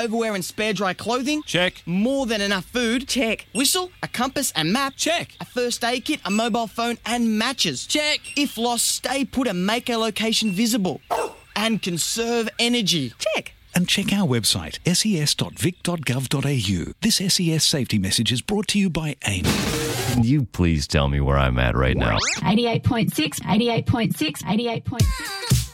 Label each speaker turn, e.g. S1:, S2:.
S1: Overwear and spare dry clothing?
S2: Check.
S1: More than enough food?
S3: Check.
S1: Whistle, a compass and map?
S2: Check.
S1: A first aid kit, a mobile phone and matches?
S2: Check.
S1: If lost, stay put and make our location visible. And conserve energy.
S3: Check.
S4: And check our website, ses.vic.gov.au. This SES safety message is brought to you by AIM.
S5: Can you please tell me where I'm at right now?
S6: 88.6, 88.6, 88.6.